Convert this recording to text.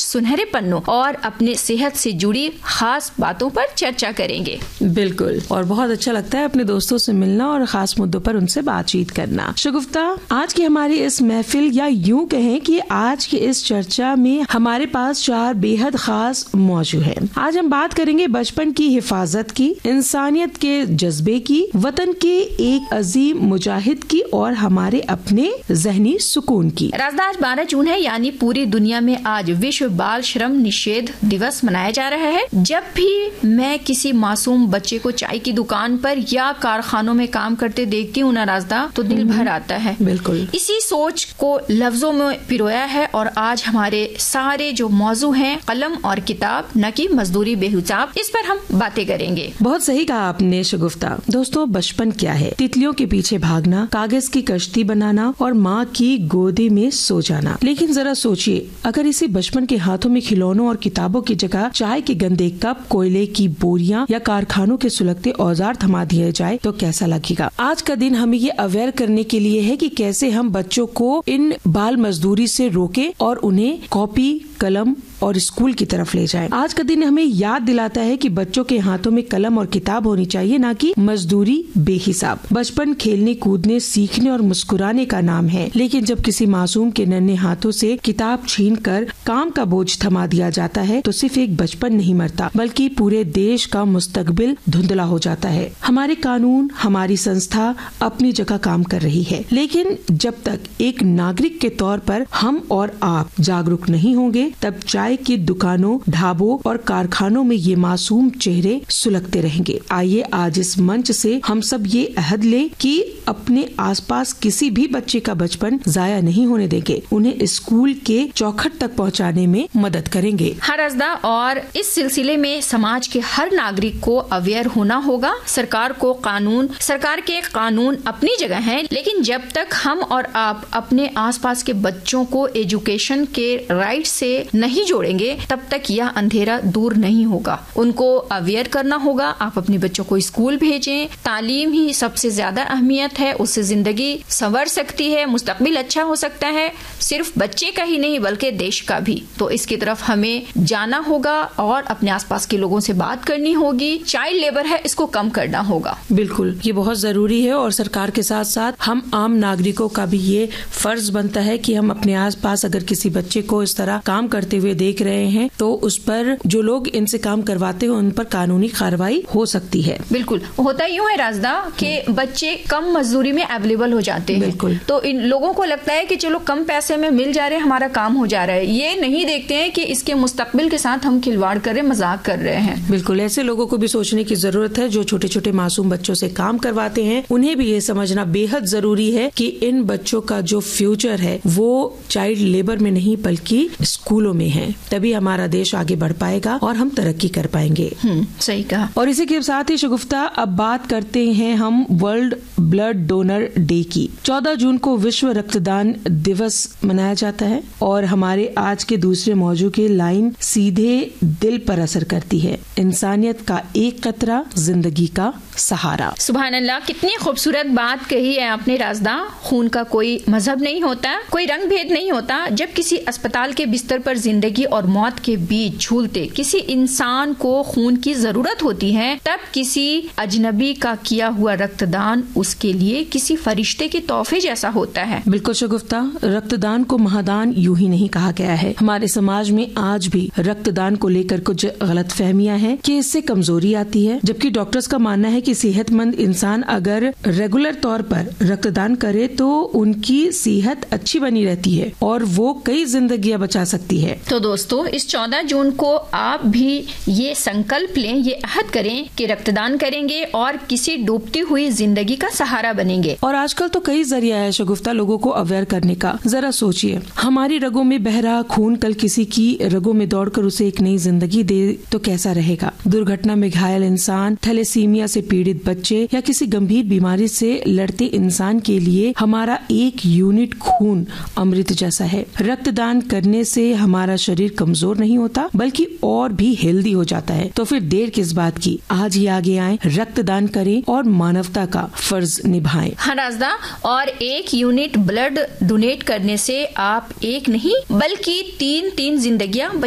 सुनहरे पन्नों और अपने सेहत से जुड़ी खास बातों पर चर्चा करेंगे। बिल्कुल, और बहुत अच्छा लगता है अपने दोस्तों से मिलना और खास मुद्दों पर उनसे बातचीत करना। शगुफ्ता, आज की हमारी इस महफिल या यूं कहें कि आज की इस चर्चा में हमारे पास 4 बेहद खास मौजू है। आज हम बात करेंगे बचपन की हिफाजत की, इंसानियत के जज्बे की, वतन के एक अजीम मुजाहिद की और हमारे अपने जहनी सुकून की। राजदा, आज 12 जून है, यानी पूरी दुनिया में आज विश्व बाल श्रम निषेध दिवस मनाया जा रहा है। जब भी मैं किसी मासूम बच्चे को चाय की दुकान पर या कारखानों में काम करते देखती हूँ ना राजदा, तो दिल भर आता है। बिल्कुल इसी सोच को लफ्जों में पिरोया है और आज हमारे सारे जो मौजू हैं, कलम और किताब न कि मजदूरी बेहिसाब, इस पर हम बातें करेंगे। बहुत सही कहा आपने शगुफ्ता। दोस्तों, बचपन क्या है? तितलियों के पीछे भागना, कागज की कश्ती बनाना और माँ की गोदी में सो जाना। लेकिन जरा सोचिए, अगर इसी बचपन के हाथों में खिलौनों और किताबों की जगह चाय के गंदे कप, कोयले की बोरियां या कारखानों के सुलगते औजार थमा दिए जाए तो कैसा लगेगा? आज का दिन हमें ये अवेयर करने के लिए है कि कैसे हम बच्चों को इन बाल मजदूरी से रोके और उन्हें कॉपी, कलम और स्कूल की तरफ ले जाएं। आज का दिन हमें याद दिलाता है कि बच्चों के हाथों में कलम और किताब होनी चाहिए, ना कि मजदूरी बेहिसाब। बचपन खेलने, कूदने, सीखने और मुस्कुराने का नाम है, लेकिन जब किसी मासूम के नन्हे हाथों से किताब छीनकर काम का बोझ थमा दिया जाता है तो सिर्फ एक बचपन नहीं मरता, बल्कि पूरे देश का मुस्तकबिल धुंधला हो जाता है। हमारे कानून, हमारी संस्था अपनी जगह काम कर रही है, लेकिन जब तक एक नागरिक के तौर पर हम और आप जागरूक नहीं होंगे, तब चाय की दुकानों, ढाबों और कारखानों में ये मासूम चेहरे सुलगते रहेंगे। आइए आज इस मंच से हम सब ये अहद लें कि अपने आसपास किसी भी बच्चे का बचपन जाया नहीं होने देंगे, उन्हें स्कूल के चौखट तक पहुंचाने में मदद करेंगे। हाँ राजदा, और इस सिलसिले में समाज के हर नागरिक को अवेयर होना होगा। सरकार के कानून अपनी जगह हैं, लेकिन जब तक हम और आप अपने आसपास के बच्चों को एजुकेशन के राइट से नहीं जोड़ेंगे, तब तक यह अंधेरा दूर नहीं होगा। उनको अवेयर करना होगा। आप अपने बच्चों को स्कूल भेजें। तालीम ही सबसे ज्यादा अहमियत है, उससे जिंदगी संवर सकती है, मुस्तकबिल अच्छा हो सकता है, सिर्फ बच्चे का ही नहीं बल्कि देश का भी। तो इसकी तरफ हमें जाना होगा और अपने आसपास के लोगों से बात करनी होगी। चाइल्ड लेबर है, इसको कम करना होगा। बिल्कुल, ये बहुत जरूरी है और सरकार के साथ साथ हम आम नागरिकों का भी ये फर्ज बनता है कि हम अपने आसपास अगर किसी बच्चे को इस तरह काम करते हुए देख रहे हैं तो उस पर जो लोग इनसे काम करवाते हैं उन पर कानूनी कार्रवाई हो सकती है। बिल्कुल, होता यूं है राजदा कि बच्चे कम मजदूरी में अवेलेबल हो जाते हैं। बिल्कुल, तो इन लोगों को लगता है कि चलो कम पैसे में मिल जा रहे हैं, हमारा काम हो जा रहा है। ये नहीं देखते हैं कि इसके मुस्तकबिल के साथ हम खिलवाड़ कर रहे हैं, मजाक कर रहे हैं। बिल्कुल, ऐसे लोगों को भी सोचने की जरूरत है जो छोटे छोटे मासूम बच्चों से काम करवाते हैं। उन्हें भी ये समझना बेहद जरूरी है कि इन बच्चों का जो फ्यूचर है वो चाइल्ड लेबर में नहीं बल्कि स्कूलों में है। तभी हमारा देश आगे बढ़ पाएगा और हम तरक्की कर पाएंगे। सही कहा। और इसी के साथ ही शगुफ्ता, अब बात करते हैं हम वर्ल्ड ब्लड डोनर डे की। 14 जून को विश्व रक्तदान दिवस मनाया जाता है और हमारे आज के दूसरे मौजू की लाइन सीधे दिल पर असर करती है। इंसानियत का एक कतरा, जिंदगी का सहारा। सुभान अल्लाह, कितनी खूबसूरत बात कही है आपने राजदा। खून का कोई मजहब नहीं होता, कोई रंग भेद नहीं होता। जब किसी अस्पताल के बिस्तर पर जिंदगी और मौत के बीच झूलते किसी इंसान को खून की जरूरत होती है, तब किसी अजनबी का किया हुआ रक्तदान उसके लिए किसी फरिश्ते के तोहफे जैसा होता है। बिल्कुल शगुफ्ता, रक्तदान को महादान यूं ही नहीं कहा गया है। हमारे समाज में आज भी रक्तदान को लेकर कुछ गलत फहमियां हैं कि इससे कमजोरी आती है, जबकि डॉक्टर्स का मानना है कि सेहतमंद इंसान अगर रेगुलर तौर पर रक्तदान करे तो उनकी सेहत अच्छी बनी रहती है और वो कई जिंदगियां बचा सकती है। तो दोस्तों, इस 14 जून को आप भी ये संकल्प लें, ये अहद करें कि रक्तदान करेंगे और किसी डूबती हुई जिंदगी का सहारा बनेंगे। और आजकल तो कई जरिया है शगुफ्ता लोगों को अवेयर करने का। जरा सोचिए, हमारी रगों में बह रहा खून कल किसी की रगों में दौड़कर उसे एक नई जिंदगी दे तो कैसा रहेगा? दुर्घटना में घायल इंसान, थैलेसीमिया से पीड़ित बच्चे या किसी गंभीर बीमारी से लड़ते इंसान के लिए हमारा एक यूनिट खून अमृत जैसा है। रक्तदान करने से हमारा शरीर कमजोर नहीं होता बल्कि और भी हेल्दी हो जाता है। तो फिर देर किस बात की, आज ही आगे आएं, रक्तदान करें और मानवता का फर्ज निभाएं। हाँ राजदा, और एक यूनिट ब्लड डोनेट करने से आप एक नहीं बल्कि 3 जिंदगियां